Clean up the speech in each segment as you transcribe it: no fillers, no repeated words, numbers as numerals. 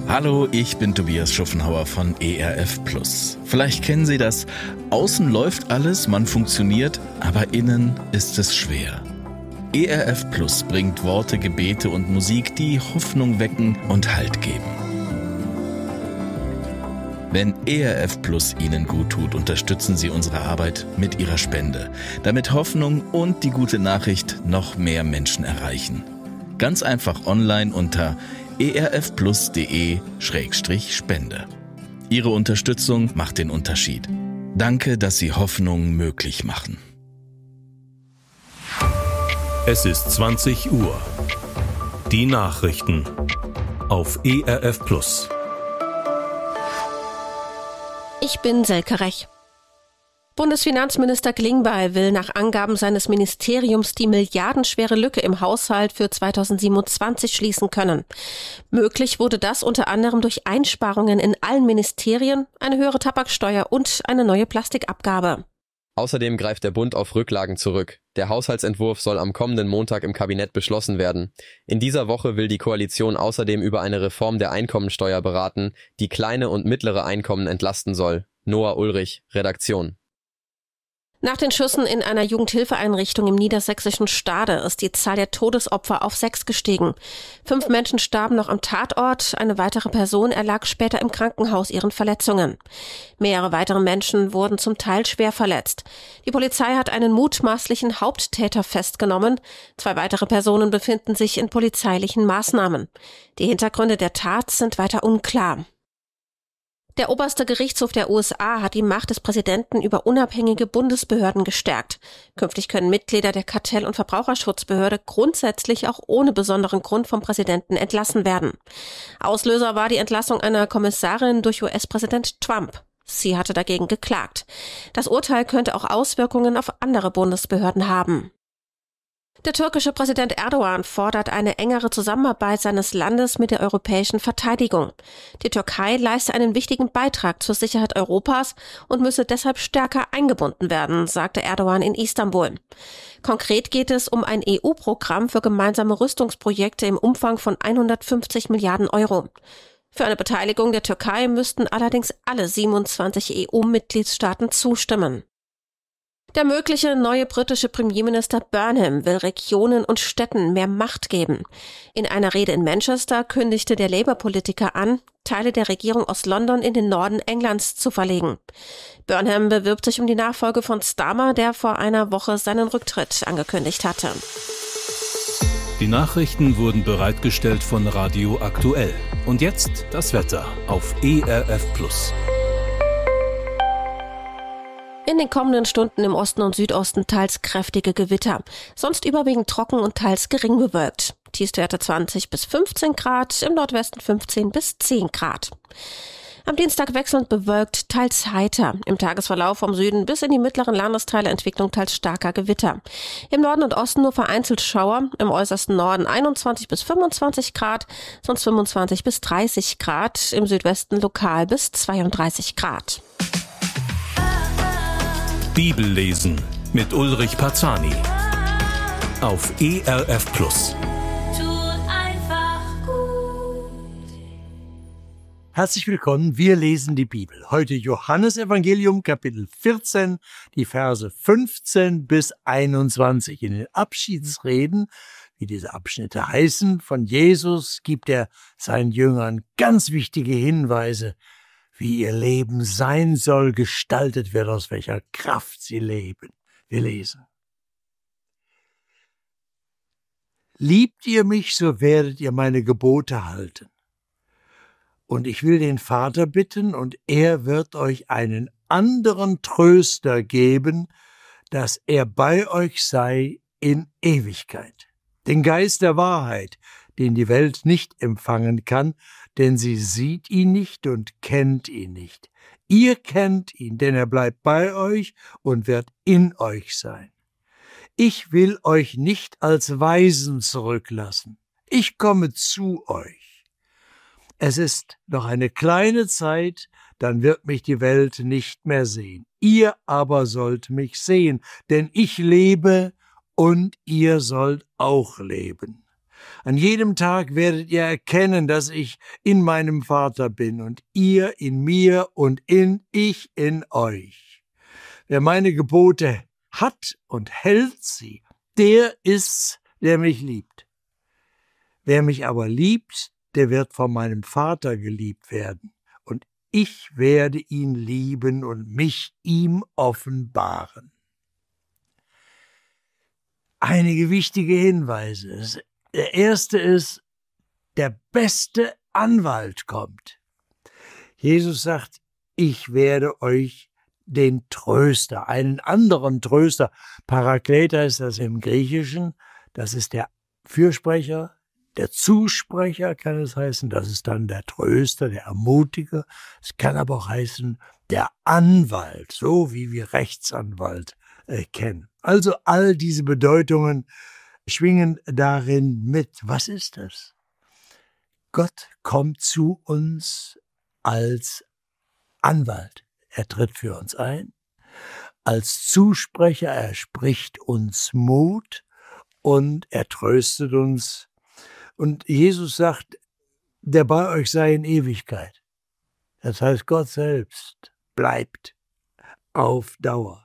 Hallo, ich bin Tobias Schuffenhauer von ERF Plus. Vielleicht kennen Sie das. Außen läuft alles, man funktioniert, aber innen ist es schwer. ERF Plus bringt Worte, Gebete und Musik, die Hoffnung wecken und Halt geben. Wenn ERF Plus Ihnen gut tut, unterstützen Sie unsere Arbeit mit Ihrer Spende, damit Hoffnung und die gute Nachricht noch mehr Menschen erreichen. Ganz einfach online unter erfplus.de/spende. Ihre Unterstützung macht den Unterschied. Danke, dass Sie Hoffnung möglich machen. Es ist 20 Uhr. Die Nachrichten auf ERF Plus. Ich bin Selke Rech. Bundesfinanzminister Klingbeil will nach Angaben seines Ministeriums die milliardenschwere Lücke im Haushalt für 2027 schließen können. Möglich wurde das unter anderem durch Einsparungen in allen Ministerien, eine höhere Tabaksteuer und eine neue Plastikabgabe. Außerdem greift der Bund auf Rücklagen zurück. Der Haushaltsentwurf soll am kommenden Montag im Kabinett beschlossen werden. In dieser Woche will die Koalition außerdem über eine Reform der Einkommensteuer beraten, die kleine und mittlere Einkommen entlasten soll. Noah Ulrich, Redaktion. Nach den Schüssen in einer Jugendhilfeeinrichtung im niedersächsischen Stade ist die Zahl der Todesopfer auf 6 gestiegen. 5 Menschen starben noch am Tatort, eine weitere Person erlag später im Krankenhaus ihren Verletzungen. Mehrere weitere Menschen wurden zum Teil schwer verletzt. Die Polizei hat einen mutmaßlichen Haupttäter festgenommen. 2 weitere Personen befinden sich in polizeilichen Maßnahmen. Die Hintergründe der Tat sind weiter unklar. Der oberste Gerichtshof der USA hat die Macht des Präsidenten über unabhängige Bundesbehörden gestärkt. Künftig können Mitglieder der Kartell- und Verbraucherschutzbehörde grundsätzlich auch ohne besonderen Grund vom Präsidenten entlassen werden. Auslöser war die Entlassung einer Kommissarin durch US-Präsident Trump. Sie hatte dagegen geklagt. Das Urteil könnte auch Auswirkungen auf andere Bundesbehörden haben. Der türkische Präsident Erdogan fordert eine engere Zusammenarbeit seines Landes mit der europäischen Verteidigung. Die Türkei leiste einen wichtigen Beitrag zur Sicherheit Europas und müsse deshalb stärker eingebunden werden, sagte Erdogan in Istanbul. Konkret geht es um ein EU-Programm für gemeinsame Rüstungsprojekte im Umfang von 150 Milliarden Euro. Für eine Beteiligung der Türkei müssten allerdings alle 27 EU-Mitgliedstaaten zustimmen. Der mögliche neue britische Premierminister Burnham will Regionen und Städten mehr Macht geben. In einer Rede in Manchester kündigte der Labour-Politiker an, Teile der Regierung aus London in den Norden Englands zu verlegen. Burnham bewirbt sich um die Nachfolge von Starmer, der vor einer Woche seinen Rücktritt angekündigt hatte. Die Nachrichten wurden bereitgestellt von Radio Aktuell. Und jetzt das Wetter auf ERF Plus. In den kommenden Stunden im Osten und Südosten teils kräftige Gewitter. Sonst überwiegend trocken und teils gering bewölkt. Tiefstwerte 20 bis 15 Grad, im Nordwesten 15 bis 10 Grad. Am Dienstag wechselnd bewölkt, teils heiter. Im Tagesverlauf vom Süden bis in die mittleren Landesteile Entwicklung teils starker Gewitter. Im Norden und Osten nur vereinzelt Schauer, im äußersten Norden 21 bis 25 Grad, sonst 25 bis 30 Grad, im Südwesten lokal bis 32 Grad. Bibel lesen mit Ulrich Parzani auf ERF Plus. Herzlich willkommen, wir lesen die Bibel. Heute Johannesevangelium, Kapitel 14, die Verse 15 bis 21. In den Abschiedsreden, wie diese Abschnitte heißen, von Jesus gibt er seinen Jüngern ganz wichtige Hinweise, wie ihr Leben sein soll, gestaltet wird, aus welcher Kraft sie leben. Wir lesen. Liebt ihr mich, so werdet ihr meine Gebote halten. Und ich will den Vater bitten, und er wird euch einen anderen Tröster geben, dass er bei euch sei in Ewigkeit. Den Geist der Wahrheit, den die Welt nicht empfangen kann, denn sie sieht ihn nicht und kennt ihn nicht. Ihr kennt ihn, denn er bleibt bei euch und wird in euch sein. Ich will euch nicht als Waisen zurücklassen. Ich komme zu euch. Es ist noch eine kleine Zeit, dann wird mich die Welt nicht mehr sehen. Ihr aber sollt mich sehen, denn ich lebe und ihr sollt auch leben. An jedem Tag werdet ihr erkennen, dass ich in meinem Vater bin und ihr in mir und ich in euch. Wer meine Gebote hat und hält sie, der ist's, der mich liebt. Wer mich aber liebt, der wird von meinem Vater geliebt werden. Und ich werde ihn lieben und mich ihm offenbaren. Einige wichtige Hinweise. Der erste ist, der beste Anwalt kommt. Jesus sagt, ich werde euch den Tröster, einen anderen Tröster, Parakletos ist das im Griechischen, das ist der Fürsprecher, der Zusprecher kann es heißen, das ist dann der Tröster, der Ermutiger. Es kann aber auch heißen, der Anwalt, so wie wir Rechtsanwalt kennen. Also all diese Bedeutungen schwingen darin mit. Was ist das? Gott kommt zu uns als Anwalt. Er tritt für uns ein. Als Zusprecher, er spricht uns Mut und er tröstet uns. Und Jesus sagt, der bei euch sei in Ewigkeit. Das heißt, Gott selbst bleibt auf Dauer.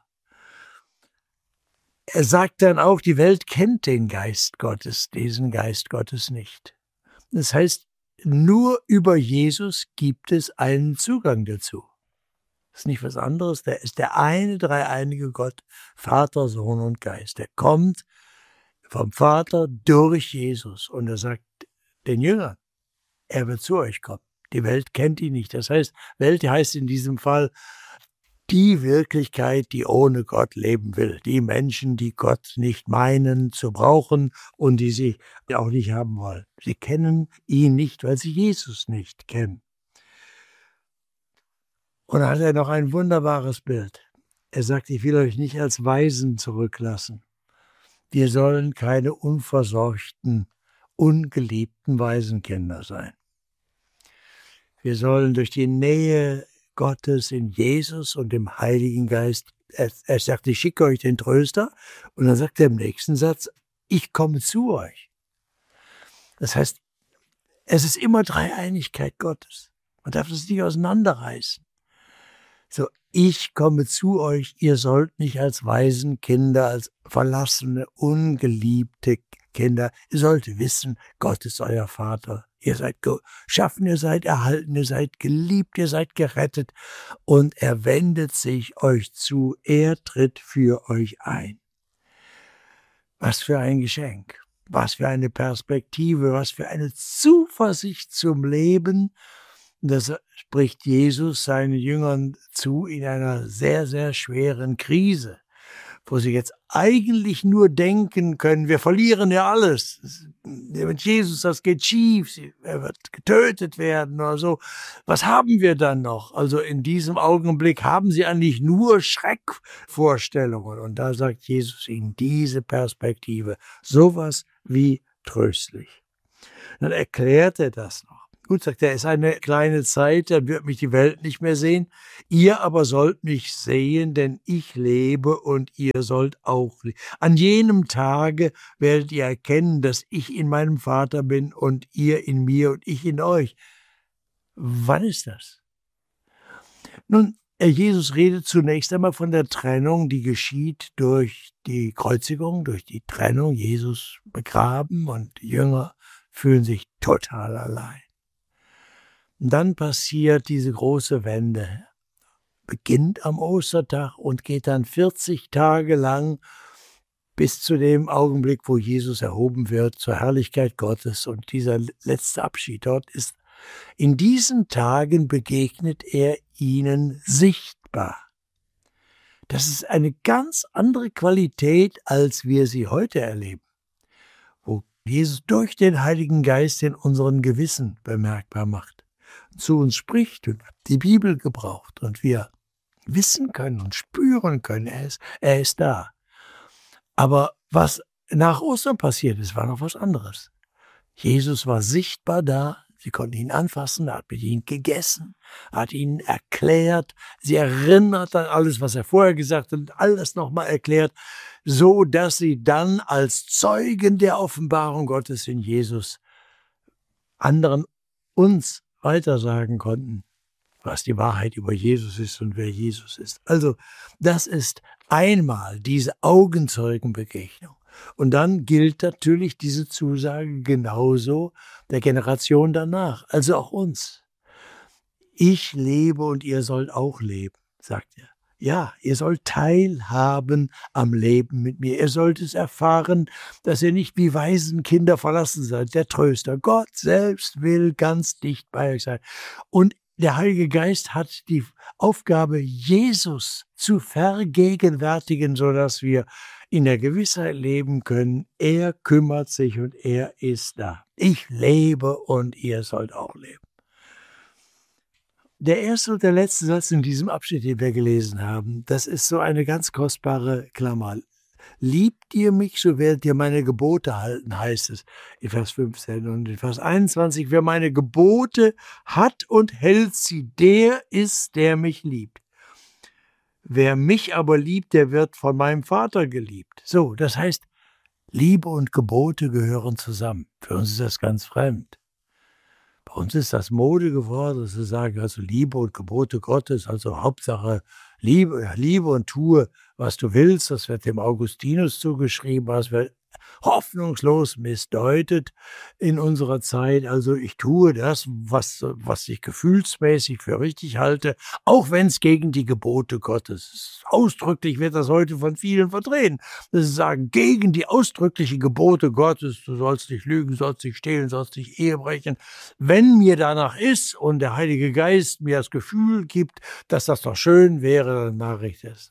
Er sagt dann auch, die Welt kennt den Geist Gottes, diesen Geist Gottes nicht. Das heißt, nur über Jesus gibt es einen Zugang dazu. Das ist nicht was anderes, der ist der eine, dreieinige Gott, Vater, Sohn und Geist. Der kommt vom Vater durch Jesus und er sagt den Jüngern, er wird zu euch kommen. Die Welt kennt ihn nicht. Das heißt, Welt heißt in diesem Fall die Wirklichkeit, die ohne Gott leben will. Die Menschen, die Gott nicht meinen zu brauchen und die sie auch nicht haben wollen. Sie kennen ihn nicht, weil sie Jesus nicht kennen. Und dann hat er noch ein wunderbares Bild. Er sagt, ich will euch nicht als Waisen zurücklassen. Wir sollen keine unversorgten, ungeliebten Waisenkinder sein. Wir sollen durch die Nähe Gottes in Jesus und dem Heiligen Geist, er sagt, ich schicke euch den Tröster, und dann sagt er im nächsten Satz, ich komme zu euch. Das heißt, es ist immer Dreieinigkeit Gottes. Man darf das nicht auseinanderreißen. So, ich komme zu euch, ihr sollt nicht als Waisenkinder, als verlassene, ungeliebte Kinder, ihr sollt wissen, Gott ist euer Vater. Ihr seid geschaffen, ihr seid erhalten, ihr seid geliebt, ihr seid gerettet und er wendet sich euch zu, er tritt für euch ein. Was für ein Geschenk, was für eine Perspektive, was für eine Zuversicht zum Leben. Das spricht Jesus seinen Jüngern zu in einer sehr, sehr schweren Krise, wo sie jetzt eigentlich nur denken können, wir verlieren ja alles. Mit Jesus, das geht schief, er wird getötet werden oder so. Was haben wir dann noch? Also in diesem Augenblick haben sie eigentlich nur Schreckvorstellungen. Und da sagt Jesus ihnen diese Perspektive, sowas wie tröstlich. Dann erklärt er das noch. Gut, sagt er, es ist eine kleine Zeit, dann wird mich die Welt nicht mehr sehen. Ihr aber sollt mich sehen, denn ich lebe und ihr sollt auch leben. An jenem Tage werdet ihr erkennen, dass ich in meinem Vater bin und ihr in mir und ich in euch. Wann ist das? Nun, Jesus redet zunächst einmal von der Trennung, die geschieht durch die Kreuzigung, durch die Trennung. Jesus begraben und die Jünger fühlen sich total allein. Und dann passiert diese große Wende, beginnt am Ostertag und geht dann 40 Tage lang bis zu dem Augenblick, wo Jesus erhoben wird zur Herrlichkeit Gottes. Und dieser letzte Abschied dort ist, in diesen Tagen begegnet er ihnen sichtbar. Das ist eine ganz andere Qualität, als wir sie heute erleben, wo Jesus durch den Heiligen Geist in unseren Gewissen bemerkbar macht, zu uns spricht und die Bibel gebraucht und wir wissen können und spüren können, er ist da. Aber was nach Ostern passiert ist, war noch was anderes. Jesus war sichtbar da, sie konnten ihn anfassen, er hat mit ihnen gegessen, hat ihnen erklärt, sie erinnert an alles, was er vorher gesagt hat, alles nochmal erklärt. so dass sie dann als Zeugen der Offenbarung Gottes in Jesus anderen uns weitersagen konnten, was die Wahrheit über Jesus ist und wer Jesus ist. Also das ist einmal diese Augenzeugenbegegnung. Und dann gilt natürlich diese Zusage genauso der Generation danach, also auch uns. Ich lebe und ihr sollt auch leben, sagt er. Ja, ihr sollt teilhaben am Leben mit mir. Ihr sollt es erfahren, dass ihr nicht wie Waisenkinder verlassen seid. Der Tröster, Gott selbst will ganz dicht bei euch sein. Und der Heilige Geist hat die Aufgabe, Jesus zu vergegenwärtigen, sodass wir in der Gewissheit leben können, er kümmert sich und er ist da. Ich lebe und ihr sollt auch leben. Der erste und der letzte Satz in diesem Abschnitt, den wir gelesen haben, das ist so eine ganz kostbare Klammer. Liebt ihr mich, so werdet ihr meine Gebote halten, heißt es in Vers 15. Und in Vers 21, wer meine Gebote hat und hält sie, der ist, der mich liebt. Wer mich aber liebt, der wird von meinem Vater geliebt. So, das heißt, Liebe und Gebote gehören zusammen. Für uns ist das ganz fremd. Bei uns ist das Mode geworden, zu sagen, also Liebe und Gebote Gottes, also Hauptsache Liebe und tue, was du willst. Das wird dem Augustinus zugeschrieben, was wird hoffnungslos missdeutet in unserer Zeit. Also ich tue das, was ich gefühlsmäßig für richtig halte, auch wenn es gegen die Gebote Gottes ist. Ausdrücklich wird das heute von vielen verdrehen. Das ist sagen, gegen die ausdrücklichen Gebote Gottes, du sollst nicht lügen, sollst nicht stehlen, sollst nicht Ehe brechen. Wenn mir danach ist und der Heilige Geist mir das Gefühl gibt, dass das doch schön wäre, dann mache ich das.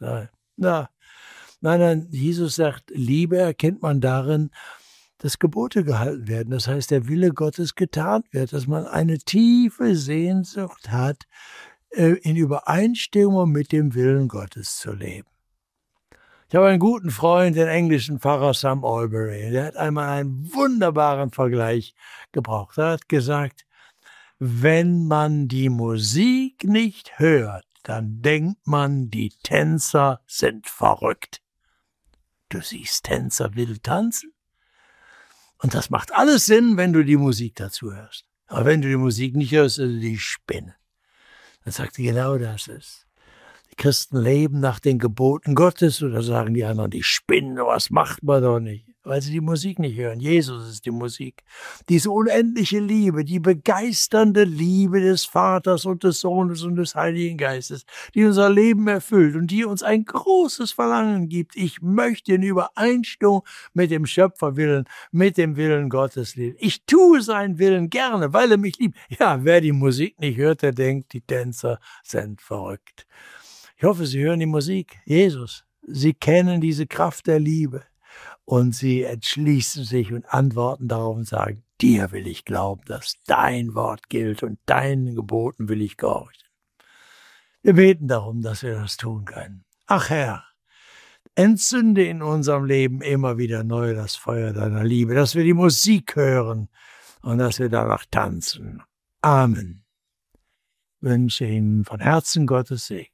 Nein, Jesus sagt, Liebe erkennt man darin, dass Gebote gehalten werden. Das heißt, der Wille Gottes getan wird, dass man eine tiefe Sehnsucht hat, in Übereinstimmung mit dem Willen Gottes zu leben. Ich habe einen guten Freund, den englischen Pfarrer Sam Albury, der hat einmal einen wunderbaren Vergleich gebraucht. Er hat gesagt, wenn man die Musik nicht hört, dann denkt man, die Tänzer sind verrückt. Du siehst Tänzer wild tanzen. Und das macht alles Sinn, wenn du die Musik dazu hörst. Aber wenn du die Musik nicht hörst, ist die Spinne. Dann sagt er, genau das ist. Die Christen leben nach den Geboten Gottes, oder sagen die anderen, die spinnen, was macht man doch nicht? Weil sie die Musik nicht hören. Jesus ist die Musik. Diese unendliche Liebe, die begeisternde Liebe des Vaters und des Sohnes und des Heiligen Geistes, die unser Leben erfüllt und die uns ein großes Verlangen gibt. Ich möchte in Übereinstimmung mit dem Schöpferwillen, mit dem Willen Gottes leben. Ich tue seinen Willen gerne, weil er mich liebt. Ja, wer die Musik nicht hört, der denkt, die Tänzer sind verrückt. Ich hoffe, Sie hören die Musik. Jesus. Sie kennen diese Kraft der Liebe. Und sie entschließen sich und antworten darauf und sagen, dir will ich glauben, dass dein Wort gilt und deinen Geboten will ich gehorchen. Wir beten darum, dass wir das tun können. Ach Herr, entzünde in unserem Leben immer wieder neu das Feuer deiner Liebe, dass wir die Musik hören und dass wir danach tanzen. Amen. Ich wünsche Ihnen von Herzen Gottes Segen.